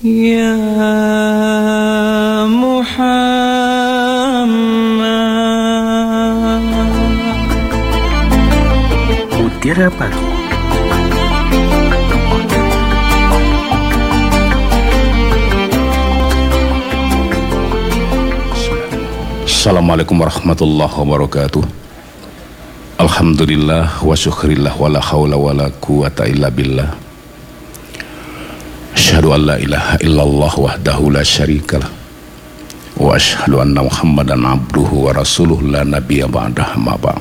Ya Muhammad. Mutiara Pagi. Assalamualaikum warahmatullahi wabarakatuh. Alhamdulillah wa syukrillah wa la hawla wa la quwata illa billah. Asyhadu an la ilaha illallah wahdahu la syarikalah wa asyhadu anna Muhammadan abduhu wa rasuluh la nabiyya ba'dah ma ba'd.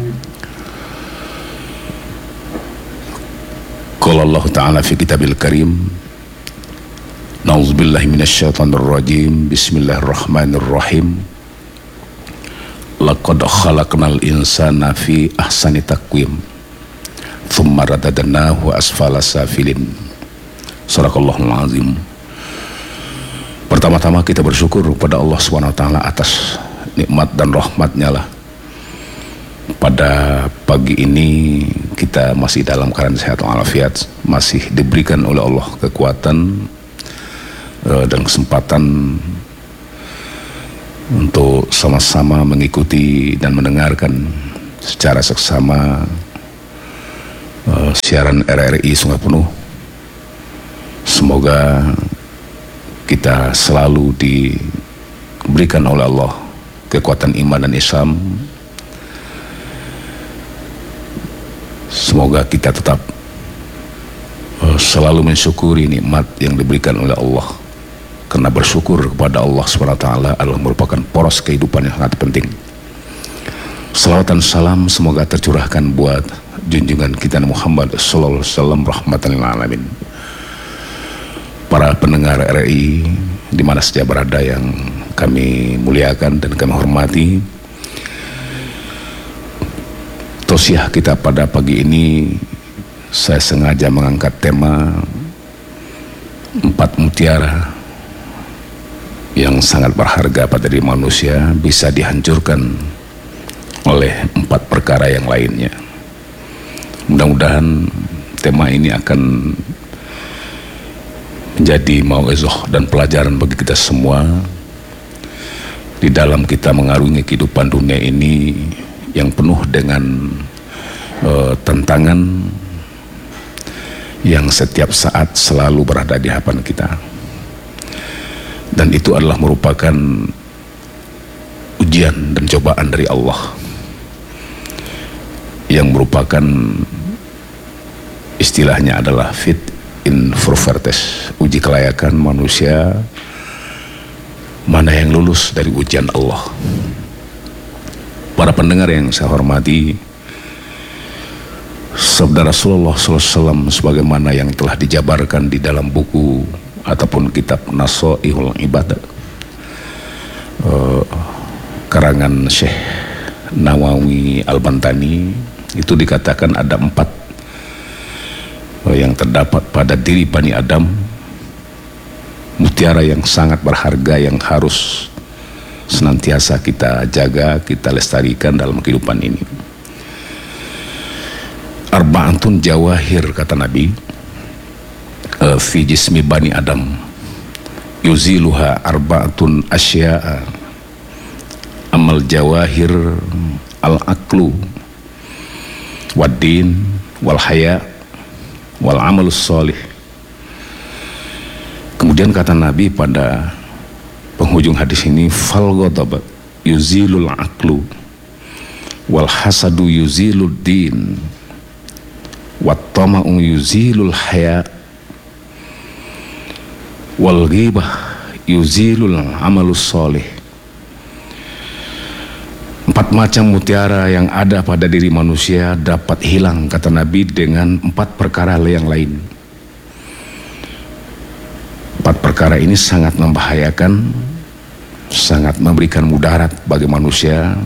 Qala Allah ta'ala fi kitabil karim, na'udzubillahi minasyaitonir rajim, bismillahirrahmanirrahim. Laqad khalaqnal insana fi ahsani taqwim thumma radadnahu asfala safilin. Shadaqallahul azim. Pertama-tama kita bersyukur kepada Allah SWT atas nikmat dan rahmatnya lah. Pada pagi ini kita masih dalam keadaan sehat walafiat, masih diberikan oleh Allah kekuatan dan kesempatan untuk sama-sama mengikuti dan mendengarkan secara seksama siaran RRI Sungai Penuh. Semoga kita selalu diberikan oleh Allah kekuatan iman dan Islam. Semoga kita tetap selalu mensyukuri nikmat yang diberikan oleh Allah, karena bersyukur kepada Allah SWT adalah merupakan poros kehidupan yang sangat penting. Salawat dan salam semoga tercurahkan buat junjungan kita Muhammad sallallahu alaihi wasallam rahmatan lil alamin. Para pendengar RRI di mana saja berada yang kami muliakan dan kami hormati, tausiah kita pada pagi ini saya sengaja mengangkat tema 4 mutiara yang sangat berharga pada diri manusia bisa dihancurkan oleh 4 perkara yang lainnya. Mudah-mudahan tema ini akan menjadi mau'izah dan pelajaran bagi kita semua di dalam kita mengarungi kehidupan dunia ini yang penuh dengan tantangan yang setiap saat selalu berada di hadapan kita. Dan itu adalah merupakan ujian dan cobaan dari Allah, yang merupakan istilahnya adalah fit in vertes, uji kelayakan manusia mana yang lulus dari ujian Allah. Para pendengar yang saya hormati, sabda Rasulullah SAW sebagaimana yang telah dijabarkan di dalam buku ataupun kitab Nasoihul Ibadah karangan Syekh Nawawi Al-Bantani, itu dikatakan ada 4 yang terdapat pada diri Bani Adam, mutiara yang sangat berharga yang harus senantiasa kita jaga, kita lestarikan dalam kehidupan ini. Arba'atun jawahir, kata Nabi, fi jismi Bani Adam yuziluha arba'atun asya'a amal jawahir al-aqlu wad-din wal haya wal amalus sholih. Kemudian kata Nabi pada penghujung hadis ini, fal ghadab yuzilul aqlu wal hasadu yuzilud din wat tama'u yuzilul haya wal ghibah yuzilul amalus sholih. 4 macam mutiara yang ada pada diri manusia dapat hilang, kata Nabi, dengan 4 perkara yang lain. 4 perkara ini sangat membahayakan, sangat memberikan mudarat bagi manusia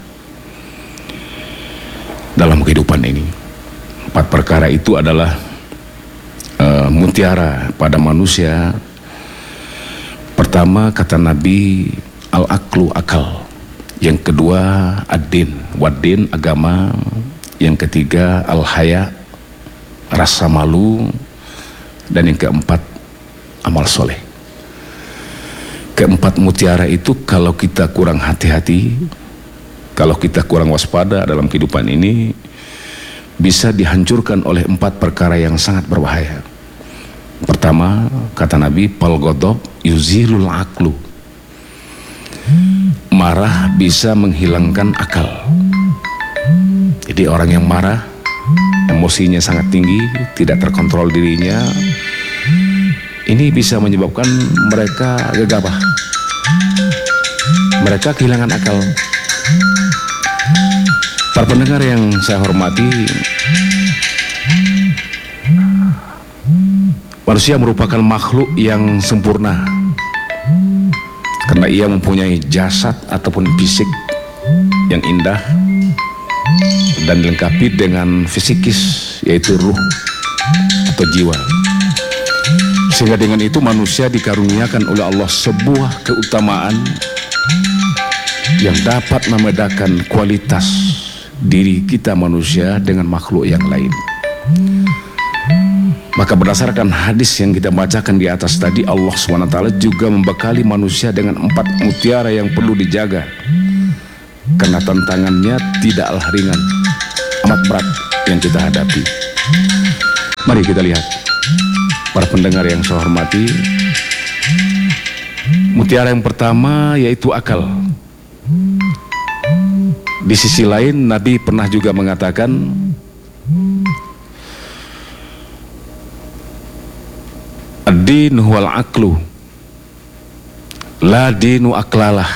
dalam kehidupan ini. 4 perkara itu adalah mutiara pada manusia. Pertama, kata Nabi, al-aqlu, akal. Yang kedua, ad-din, wad-din, agama. Yang ketiga, al-haya, rasa malu. Dan yang keempat, amal soleh. Keempat mutiara itu kalau kita kurang hati-hati, kalau kita kurang waspada dalam kehidupan ini, bisa dihancurkan oleh 4 perkara yang sangat berbahaya. Pertama, kata Nabi, pal ghadab yuzilul aqlu. Marah bisa menghilangkan akal. Jadi orang yang marah, emosinya sangat tinggi, tidak terkontrol dirinya, ini bisa menyebabkan mereka gegabah, mereka kehilangan akal. Para pendengar yang saya hormati, manusia merupakan makhluk yang sempurna karena ia mempunyai jasad ataupun fisik yang indah dan dilengkapi dengan fisikis, yaitu ruh atau jiwa. Sehingga dengan itu manusia dikaruniakan oleh Allah sebuah keutamaan yang dapat membedakan kualitas diri kita manusia dengan makhluk yang lain. Maka berdasarkan hadis yang kita bacakan di atas tadi, Allah SWT juga membekali manusia dengan 4 mutiara yang perlu dijaga, karena tantangannya tidaklah ringan, amat berat yang kita hadapi. Mari kita lihat, para pendengar yang saya hormati, mutiara yang pertama yaitu akal. Di sisi lain, Nabi pernah juga mengatakan, ad-dinu wal aqlu la dinu aklalah.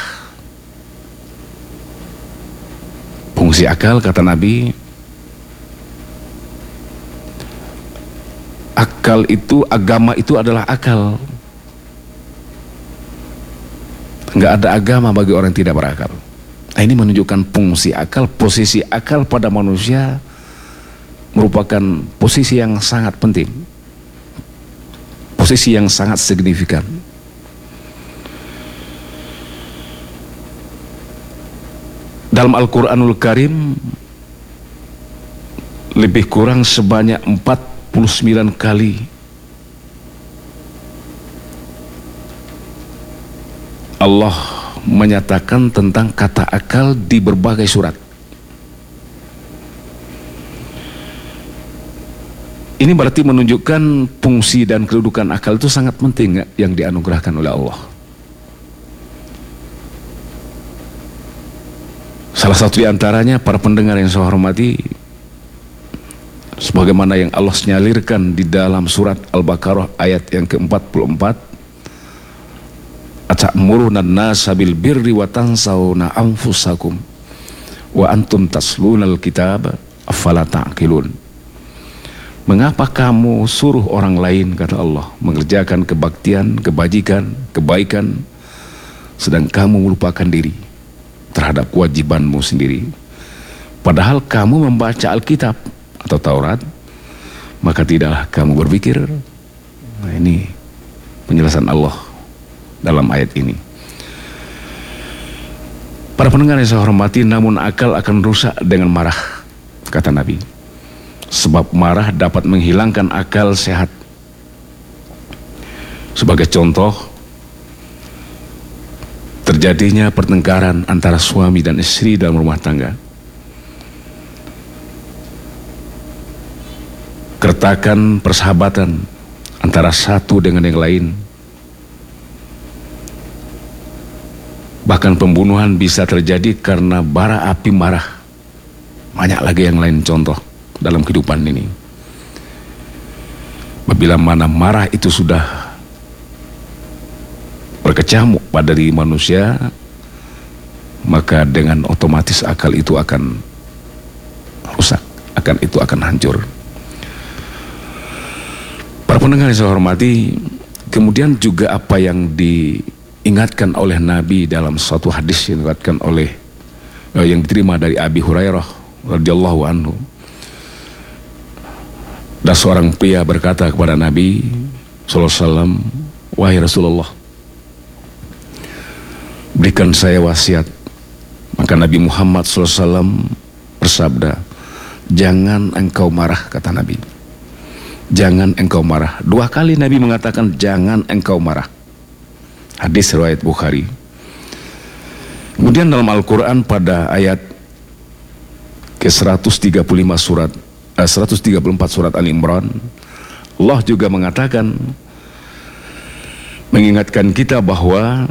Fungsi akal, kata Nabi, akal itu, agama itu adalah akal. Nggak ada agama bagi orang yang tidak berakal. Nah, ini menunjukkan fungsi akal, posisi akal pada manusia merupakan posisi yang sangat penting, posisi yang sangat signifikan. Dalam Al-Quranul Karim lebih kurang sebanyak 49 kali Allah menyatakan tentang kata akal di berbagai surat. Ini berarti menunjukkan fungsi dan kedudukan akal itu sangat penting yang dianugerahkan oleh Allah. Salah satu di antaranya, para pendengar yang saya hormati, sebagaimana yang Allah nyalirkan di dalam surat Al-Baqarah ayat yang ke-44, atamuruna an-nasa bil birri wa tansawna anfusakum wa antum taslunal kitab afala ta'qilun. Mengapa kamu suruh orang lain, kata Allah, mengerjakan kebaktian, kebajikan, kebaikan, sedang kamu melupakan diri terhadap kewajibanmu sendiri, padahal kamu membaca Alkitab atau Taurat, maka tidaklah kamu berpikir. Nah, ini penjelasan Allah dalam ayat ini. Para pendengar yang saya hormati, namun akal akan rusak dengan marah, kata Nabi, sebab marah dapat menghilangkan akal sehat. Sebagai contoh, terjadinya pertengkaran antara suami dan istri dalam rumah tangga, keretakan persahabatan antara satu dengan yang lain, bahkan pembunuhan bisa terjadi karena bara api marah. Banyak lagi yang lain contoh dalam kehidupan ini. Apabila mana marah itu sudah berkecamuk pada diri manusia, maka dengan otomatis akal itu akan rusak, itu akan hancur. Para pendengar yang saya hormati, kemudian juga apa yang diingatkan oleh Nabi dalam suatu hadis yang diriwayatkan oleh yang diterima dari Abi Hurairah radhiyallahu anhu. Dan seorang pria berkata kepada Nabi sallallahu alaihi wasallam, "Wahai Rasulullah, berikan saya wasiat." Maka Nabi Muhammad sallallahu alaihi wasallam bersabda, "Jangan engkau marah," kata Nabi. Jangan engkau marah. 2 kali Nabi mengatakan jangan engkau marah. Hadis riwayat Bukhari. Kemudian dalam Al-Quran pada ayat ke-134 surat Al-Imran, Allah juga mengatakan, mengingatkan kita bahwa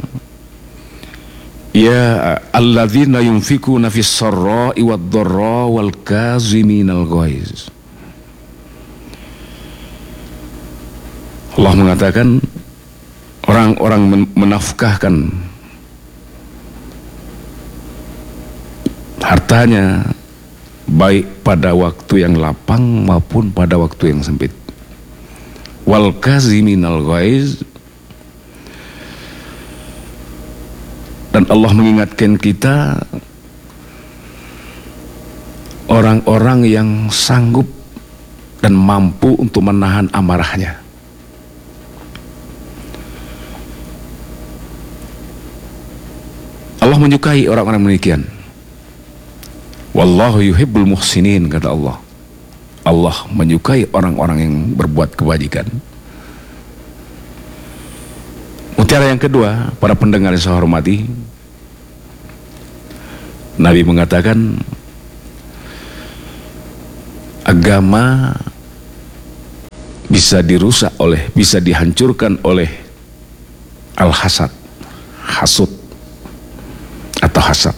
ya alladzina yunfikuna fis sarra'i wad dharra wal kaziminal ghaiz. Allah mengatakan orang-orang menafkahkan hartanya baik pada waktu yang lapang maupun pada waktu yang sempit. Wal kaziminal ghaiz. Dan Allah mengingatkan kita orang-orang yang sanggup dan mampu untuk menahan amarahnya. Allah menyukai orang-orang demikian. Wallahu yuhibbul muhsinin, kata Allah. Allah menyukai orang-orang yang berbuat kebajikan. Mutiara yang kedua, para pendengar yang saya hormati, Nabi mengatakan agama bisa dirusak bisa dihancurkan oleh al-hasad, hasud atau hasad.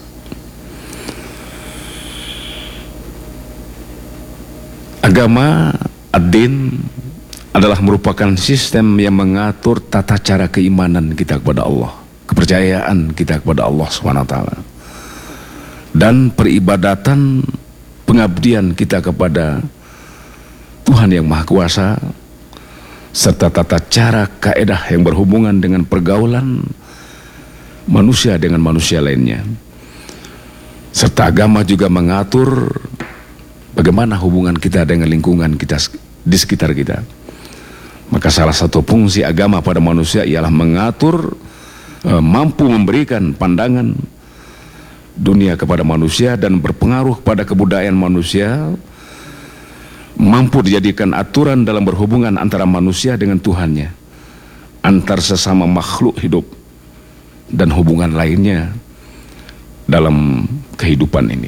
Agama, ad-din, adalah merupakan sistem yang mengatur tata cara keimanan kita kepada Allah, kepercayaan kita kepada Allah SWT, dan peribadatan pengabdian kita kepada Tuhan yang Maha Kuasa, serta tata cara kaedah yang berhubungan dengan pergaulan manusia dengan manusia lainnya. Serta agama juga mengatur bagaimana hubungan kita dengan lingkungan kita di sekitar kita. Maka salah satu fungsi agama pada manusia ialah mengatur, mampu memberikan pandangan dunia kepada manusia dan berpengaruh pada kebudayaan manusia, mampu dijadikan aturan dalam berhubungan antara manusia dengan Tuhannya, antar sesama makhluk hidup, dan hubungan lainnya dalam kehidupan ini.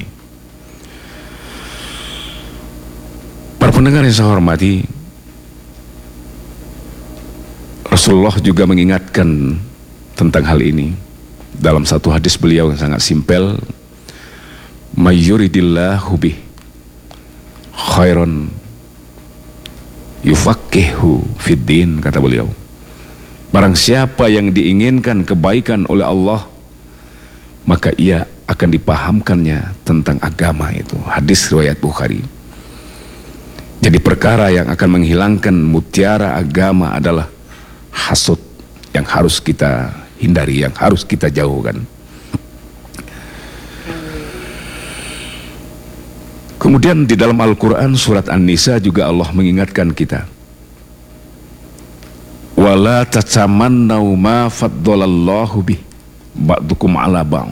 Para pendengar yang saya hormati, Rasulullah juga mengingatkan tentang hal ini dalam satu hadis beliau yang sangat simpel, mayyuridillahu bih khairan yufaqihu fiddin, kata beliau. Barang siapa yang diinginkan kebaikan oleh Allah, maka ia akan dipahamkannya tentang agama itu. Hadis riwayat Bukhari. Jadi perkara yang akan menghilangkan mutiara agama adalah hasud, yang harus kita hindari, yang harus kita jauhkan. Kemudian di dalam Al-Quran surat An-Nisa juga Allah mengingatkan kita, wala tatamannau ma faddalallahu bih ba'dukum ala ba'd.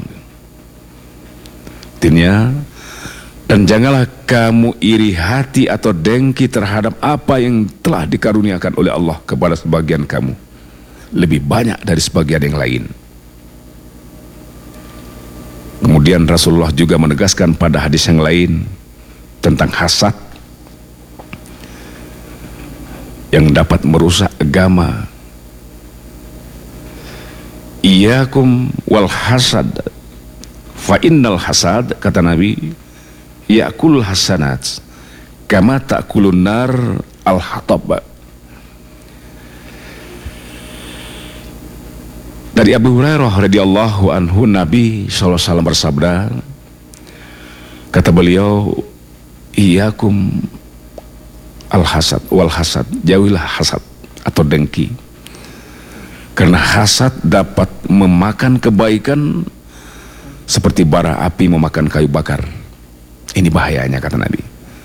Artinya, dan janganlah kamu iri hati atau dengki terhadap apa yang telah dikaruniakan oleh Allah kepada sebagian kamu, lebih banyak dari sebagian yang lain. Kemudian Rasulullah juga menegaskan pada hadis yang lain tentang hasad yang dapat merusak agama. Iyyakum wal hasad fa innal hasad, kata Nabi, ya'kul hasanat kama ta'kulun nar al-hatab. Dari Abu Hurairah radhiyallahu anhu, Nabi SAW bersabda, kata beliau, iyyakum al-hasad wal hasad, jauhilah hasad atau dengki, karena hasad dapat memakan kebaikan seperti bara api memakan kayu bakar. Ini bahayanya, kata Nabi.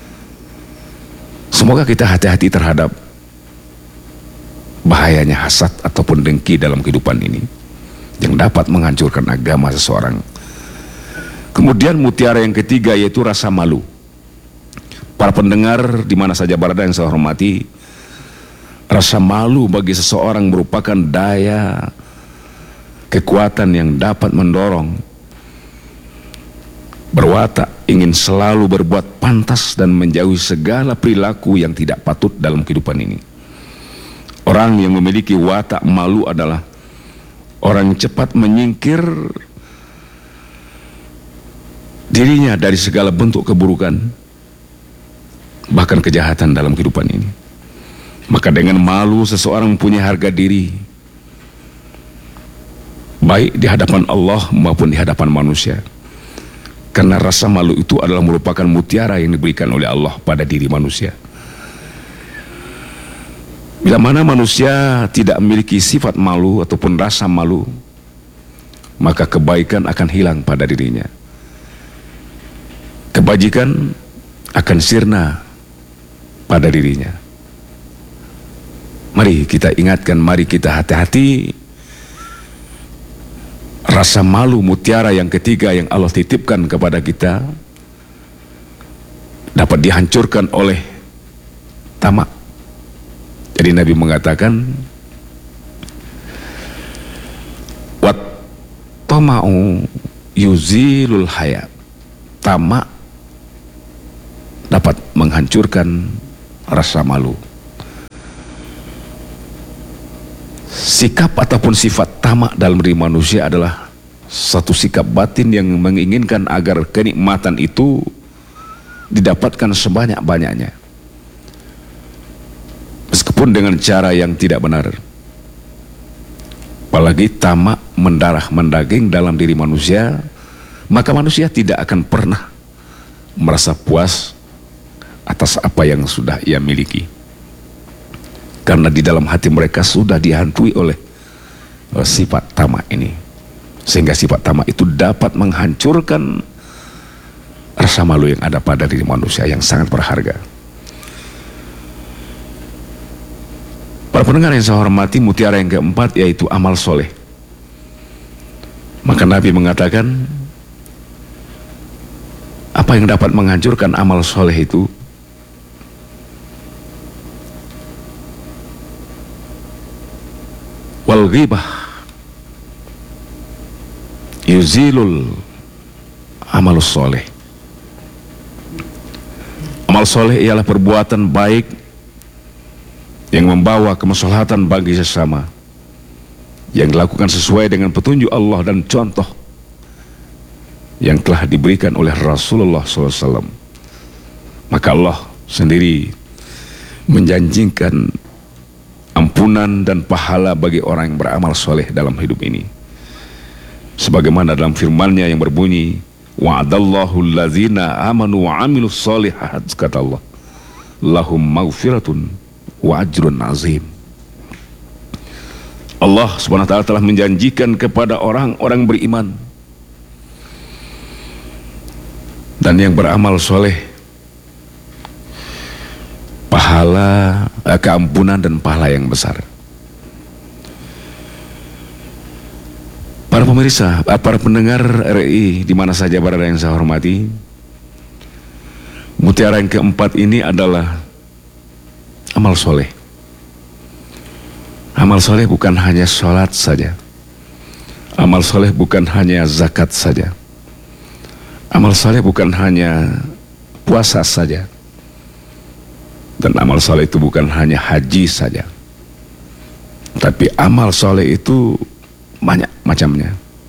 Semoga kita hati-hati terhadap bahayanya hasad ataupun dengki dalam kehidupan ini, yang dapat menghancurkan agama seseorang. Kemudian mutiara yang ketiga yaitu rasa malu. Para pendengar di mana saja berada yang saya hormati, rasa malu bagi seseorang merupakan daya kekuatan yang dapat mendorong, berwatak ingin selalu berbuat pantas dan menjauhi segala perilaku yang tidak patut dalam kehidupan ini. Orang yang memiliki watak malu adalah orang yang cepat menyingkir dirinya dari segala bentuk keburukan, bahkan kejahatan dalam kehidupan ini. Maka dengan malu seseorang mempunyai harga diri, baik di hadapan Allah maupun di hadapan manusia. Karena rasa malu itu adalah merupakan mutiara yang diberikan oleh Allah pada diri manusia. Bila mana manusia tidak memiliki sifat malu ataupun rasa malu, maka kebaikan akan hilang pada dirinya. Kebajikan akan sirna pada dirinya. Mari kita ingatkan, mari kita hati-hati. Rasa malu, mutiara yang ketiga yang Allah titipkan kepada kita, dapat dihancurkan oleh tamak. Jadi Nabi mengatakan, wat tama'u yuzilul haya. Tamak dapat menghancurkan rasa malu. Sikap ataupun sifat tamak dalam diri manusia adalah satu sikap batin yang menginginkan agar kenikmatan itu didapatkan sebanyak-banyaknya, meskipun dengan cara yang tidak benar. Apalagi tamak mendarah mendaging dalam diri manusia, maka manusia tidak akan pernah merasa puas atas apa yang sudah ia miliki, karena di dalam hati mereka sudah dihantui oleh sifat tamak ini, sehingga sifat tamak itu dapat menghancurkan rasa malu yang ada pada diri manusia yang sangat berharga. Para pendengar yang saya hormati, mutiara yang keempat yaitu amal soleh. Maka Nabi mengatakan, apa yang dapat menghancurkan amal soleh itu? Wal ghibah yuzilul amalus soleh. Amal soleh ialah perbuatan baik yang membawa kemaslahatan bagi sesama, yang dilakukan sesuai dengan petunjuk Allah dan contoh yang telah diberikan oleh Rasulullah SAW. Maka Allah sendiri menjanjikan ampunan dan pahala bagi orang yang beramal soleh dalam hidup ini, sebagaimana dalam firman-Nya yang berbunyi, wa'adallahu allazina amanu wa amilus solihat, kata Allah, lahum maghfiratun wa ajrun azim. Allah subhanahu wa ta'ala telah menjanjikan kepada orang-orang beriman dan yang beramal soleh pahala, keampunan dan pahala yang besar. Para pemirsa, para pendengar RI di mana saja berada yang saya hormati, mutiara yang keempat ini adalah amal soleh. Amal soleh bukan hanya sholat saja. Amal soleh bukan hanya zakat saja. Amal soleh bukan hanya puasa saja. Dan amal soleh itu bukan hanya haji saja. Tapi amal soleh itu banyak macamnya.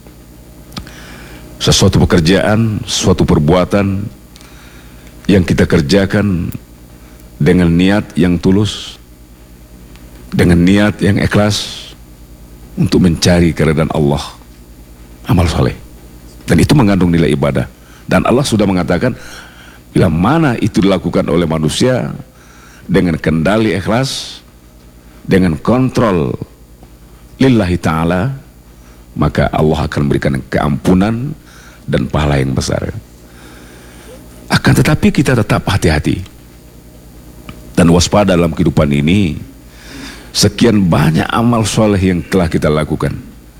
Sesuatu pekerjaan, suatu perbuatan yang kita kerjakan dengan niat yang tulus, dengan niat yang ikhlas untuk mencari keridhaan Allah, amal soleh. Dan itu mengandung nilai ibadah. Dan Allah sudah mengatakan, bila mana itu dilakukan oleh manusia dengan kendali ikhlas, dengan kontrol lillahi ta'ala, maka Allah akan memberikan keampunan dan pahala yang besar. Akan tetapi kita tetap hati-hati dan waspada dalam kehidupan ini. Sekian banyak amal soleh yang telah kita lakukan,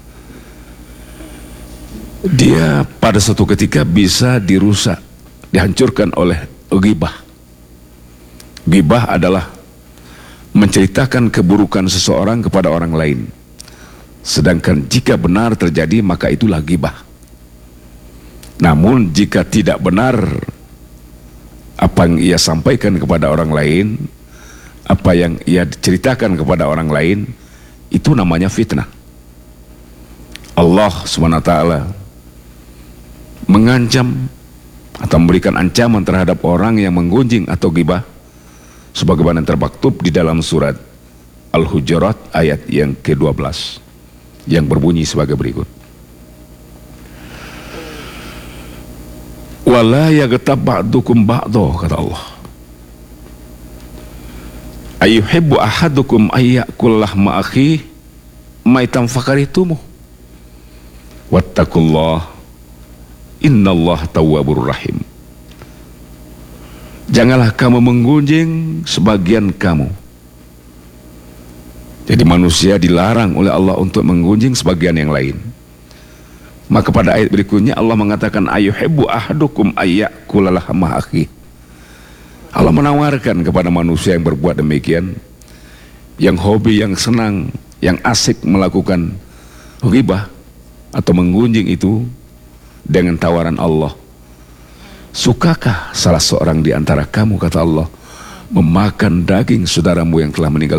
dia pada suatu ketika bisa dirusak, dihancurkan oleh ghibah. Ghibah adalah menceritakan keburukan seseorang kepada orang lain Sedangkan jika benar terjadi, maka itulah ghibah. Namun jika tidak benar apa yang ia sampaikan kepada orang lain, apa yang ia ceritakan kepada orang lain, itu namanya fitnah. Allah SWT mengancam atau memberikan ancaman terhadap orang yang menggunjing atau ghibah sebagaimana yang termaktub di dalam surat Al-Hujurat ayat yang ke-12 yang berbunyi sebagai berikut. Wala yaghtab ba'dukum ba'dha, kata Allah. Ayuhibbu ahadukum ayyakul lahma akhi maitan fakaritumu. Wattaqullah innallaha tawwabur rahim. Janganlah kamu menggunjing sebagian kamu. Jadi manusia dilarang oleh Allah untuk menggunjing sebagian yang lain. Maka pada ayat berikutnya Allah mengatakan ayuhibbu ahadukum ayyakul lahma akhi. Allah menawarkan kepada manusia yang berbuat demikian, yang hobi, yang senang, yang asik melakukan ghibah atau menggunjing itu, dengan tawaran Allah, sukakah salah seorang di antara kamu, kata Allah, memakan daging saudaramu yang telah meninggal